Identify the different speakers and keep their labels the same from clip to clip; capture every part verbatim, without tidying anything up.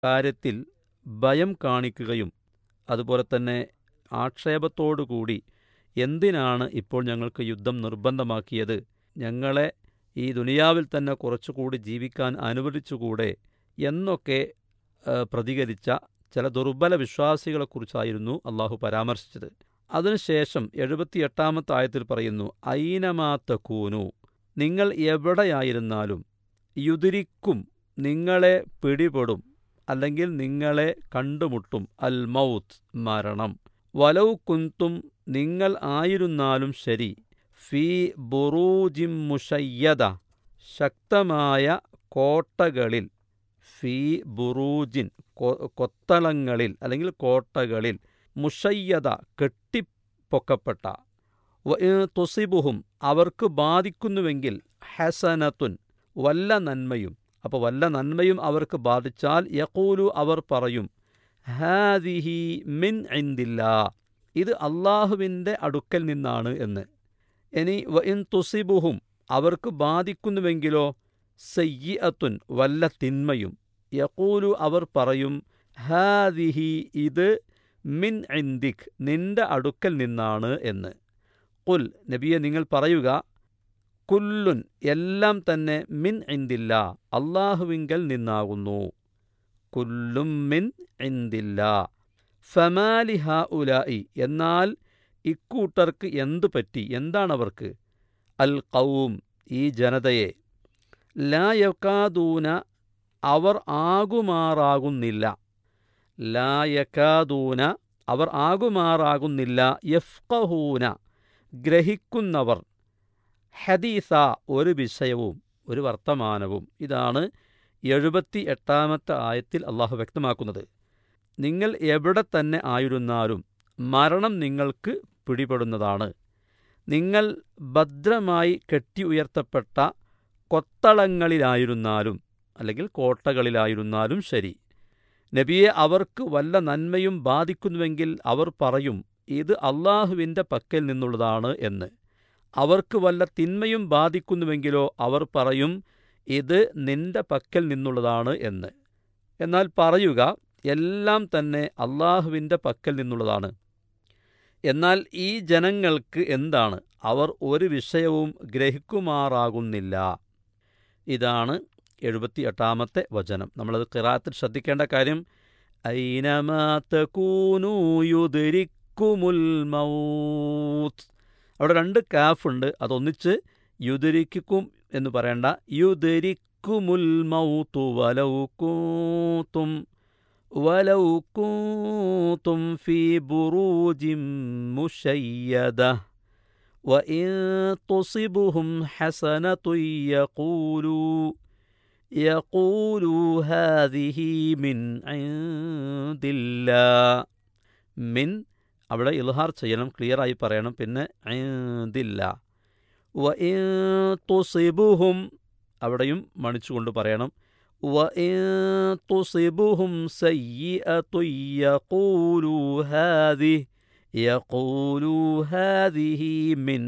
Speaker 1: കാര്യത്തിൽ ഭയം കാണിക്കുകയും അതുപോലെ തന്നെ ആക്ഷേപത്തോടുകൂടി എന്തിനാണ് ഇപ്പോൾ ഞങ്ങൾക്ക് യുദ്ധം നിർബന്ധമാക്കിയത്, ഞങ്ങളെ ഈ ദുനിയാവിൽ തന്നെ കുറച്ചുകൂടി ജീവിക്കാൻ അനുവദിച്ചുകൂടെ എന്നൊക്കെ പ്രതികരിച്ച ചില ദുർബല വിശ്വാസികളെക്കുറിച്ചായിരുന്നു അള്ളാഹു പരാമർശിച്ചത്. അതിനുശേഷം എഴുപത്തിയെട്ടാമത്തെ ആയത്തിൽ പറയുന്നു, ഐനമാ തകൂനു, നിങ്ങൾ എവിടെയായിരുന്നാലും, യുദ്രിക്കും, നിങ്ങളെ പിടിപെടും, അല്ലെങ്കിൽ നിങ്ങളെ കണ്ടുമുട്ടും, അൽ മൗത്ത്, മരണം, വലൗ കുന്തും, നിങ്ങൾ ആയിരുന്നാലും ശരി, ഫീ ബുറൂജിം മുഷയ്യദ, ശക്തമായ കോട്ടകളിൽ, ഫീ ബുറൂജിൻ, കൊത്തളങ്ങളിൽ അല്ലെങ്കിൽ കോട്ടകളിൽ, മുഷയ്യദ, കെട്ടിപ്പൊക്കപ്പെട്ട, തുസിബുഹും, അവർക്ക് ബാധിക്കുന്നുവെങ്കിൽ, ഹസനത്തുൻ, വല്ല നന്മയും, അപ്പോൾ വല്ല നന്മയും അവർക്ക് ബാധിച്ചാൽ, യഖൂലു, അവർ പറയും, ഹാദിഹി മിൻ ഇൻദില്ലാ, ഇത് അള്ളാഹുവിൻ്റെ അടുക്കൽ നിന്നാണ് എന്ന്. ഇനി വഇൻ തുസിബുഹും, അവർക്ക് ബാധിക്കുന്നുവെങ്കിലോ, സയ്യിഅത്തുൻ, വല്ല തിന്മയും, യഖൂലു, അവർ പറയും, ഹാദിഹി, ഇത് മിൻ ഇൻദിക്, നിന്റെ അടുക്കൽ നിന്നാണ് എന്ന്. ഖുൽ, നബിയെ നിങ്ങൾ പറയുക, കുല്ലുൻ, എല്ലാം തന്നെ, മിൻ ഇൻദില്ലാ, അള്ളാഹുവിങ്കൽ നിന്നാകുന്നു. കുല്ലും മിൻ ഇൻദില്ലാ ഫമാലി ഹഉലാഇ, എന്നാൽ ഇക്കൂട്ടർക്ക് എന്തു പറ്റി, എന്താണവർക്ക്, അൽ ഖൗം, ഈ ജനതയെ, ലാ യകാദൂന, അവർ ആകുമാറാകുന്നില്ല, ലാ യകാദൂന, അവർ ആകുമാറാകുന്നില്ല, യഫ്ഖഹൂന, ഗ്രഹിക്കുന്നവർ, ഹദീസ, ഒരു വിഷയവും ഒരു വർത്തമാനവും. ഇതാണ് എഴുപത്തി എട്ടാമത്തെ ആയത്തിൽ അള്ളാഹു വ്യക്തമാക്കുന്നത്. നിങ്ങൾ എവിടെ തന്നെ ആയിരുന്നാലും മരണം നിങ്ങൾക്ക് പിടിപെടുന്നതാണ്. നിങ്ങൾ ഭദ്രമായി കെട്ടി ഉയർത്തപ്പെട്ട കൊത്തളങ്ങളിലായിരുന്നാലും അല്ലെങ്കിൽ കോട്ടകളിലായിരുന്നാലും ശരി, നബിയെ, അവർക്ക് വല്ല നന്മയും ബാധിക്കുന്നുവെങ്കിൽ അവർ പറയും, ഇത് അള്ളാഹുവിൻ്റെ പക്കൽ നിന്നുള്ളതാണ് എന്ന്. അവർക്ക് വല്ല തിന്മയും ബാധിക്കുന്നുവെങ്കിലോ അവർ പറയും, ഇത് നിന്റെ പക്കൽ നിന്നുള്ളതാണ് എന്ന്. എന്നാൽ പറയുക, എല്ലാം തന്നെ അള്ളാഹുവിൻ്റെ പക്കൽ നിന്നുള്ളതാണ്. എന്നാൽ ഈ ജനങ്ങൾക്ക് എന്താണ്, അവർ ഒരു വിഷയവും ഗ്രഹിക്കുമാറാകുന്നില്ല. ഇതാണ് എഴുപത്തി എട്ടാമത്തെ വചനം. നമ്മളത് ഖിറാഅത്തിൽ ശ്രദ്ധിക്കേണ്ട കാര്യം, ഐനമാ തകൂനൂ യുദ്രിക്കുമുൽ മൗത്ത്. അവിടെ രണ്ട് കാഫുണ്ട്, അതൊന്നിച്ച് യുദ്രിക്കും എന്ന് പറയേണ്ട, യുദ്രിക്കുമുൽ മൗത്തു വലൗ കുന്തും വലൗ കുന്തും ഫീ ബുറൂജിൻ മുശയ്യദ വഇൻ തുസിബുഹും ഹസനത്തുൻ യഖൂലൂ യഖൂലൂ ഹാദിഹി മിൻ ഇൻദില്ലാ. മിൻ അവിടെ ഇൽഹാർ ചെയ്യണം, ക്ലിയറായി പറയണം. പിന്നെ ഇൻദില്ലാ. വഇൻ തുസിബുഹും, അവിടെയും മണിച്ചുകൊണ്ട് പറയണം. വഇൻ തുസിബുഹും സയ്യിഅത്തുൻ യഖൂലൂ ഹാദിഹി യഖൂലൂ ഹാദിഹി മിൻ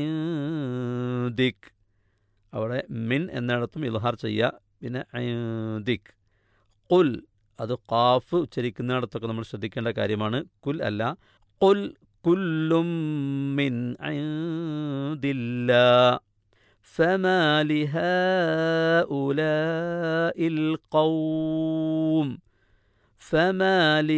Speaker 1: ഇൻദിക്. അവിടെ മിൻ എന്നിടത്തും ഇൽഹാർ ചെയ്യുക. പിന്നെ ഇൻദിക്. ഖുൽ, അത് ഖാഫ് ഉച്ചരിക്കുന്നിടത്തൊക്കെ നമ്മൾ ശ്രദ്ധിക്കേണ്ട കാര്യമാണ്. കുൽ അല്ല, ഖുൽ കുല്ലും മിൻ ഇൻദില്ലാ ഫമാലി ഹഉലാഇൽ ഖൗം ഫമാലി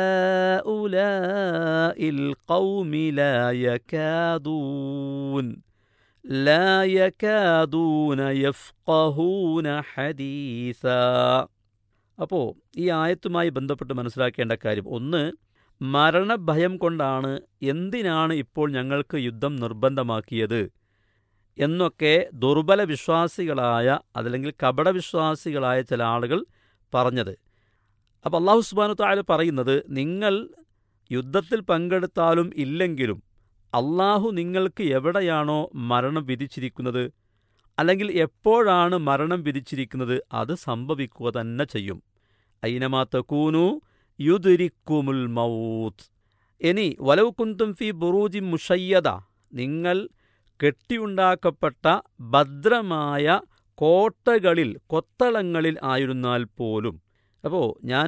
Speaker 1: ഹഉലാഇൽ ഖൗമി ലാ യകാദൂൻ ലാ യകാദൂന യഫ്ഖഹൂന ഹദീസാ. അപ്പോൾ ഈ ആയത്തുമായി ബന്ധപ്പെട്ട് മനസ്സിലാക്കേണ്ട കാര്യം, ഒന്ന്, മരണഭയം കൊണ്ടാണ് എന്തിനാണ് ഇപ്പോൾ ഞങ്ങൾക്ക് യുദ്ധം നിർബന്ധമാക്കിയത് എന്നൊക്കെ ദുർബല വിശ്വാസികളായ അതല്ലെങ്കിൽ കപടവിശ്വാസികളായ ചില ആളുകൾ പറഞ്ഞത്. അപ്പോൾ അല്ലാഹു സുബ്ഹാനഹു വ തആല പറയുന്നത്, നിങ്ങൾ യുദ്ധത്തിൽ പങ്കെടുത്താലും ഇല്ലെങ്കിലും അള്ളാഹു നിങ്ങൾക്ക് എവിടെയാണോ മരണം വിധിച്ചിരിക്കുന്നത്, അല്ലെങ്കിൽ എപ്പോഴാണ് മരണം വിധിച്ചിരിക്കുന്നത്, അത് സംഭവിക്കുക തന്നെ ചെയ്യും. ഐനമാ തകൂനു യുദ്രിക്കുമുൽ മൗത്ത്. ഇനി വലൗ കുന്തും ഫീ ബുറൂജിൻ മുശയ്യദ, നിങ്ങൾ കെട്ടിയുണ്ടാക്കപ്പെട്ട ഭദ്രമായ കോട്ടകളിൽ, കൊത്തളങ്ങളിൽ ആയിരുന്നാൽ പോലും, അപ്പോൾ ഞാൻ